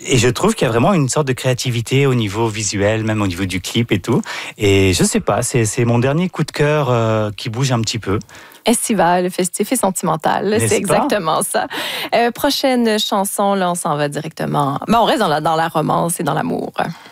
Et je trouve qu'il y a vraiment une sorte de créativité au niveau visuel, même au niveau du clip et tout. Et je sais pas, c'est mon dernier coup de cœur qui bouge un petit peu. Estival, festif et sentimental. N'est-ce C'est pas? exactement ça. Prochaine chanson, là, on s'en va directement. On reste dans la romance et dans l'amour.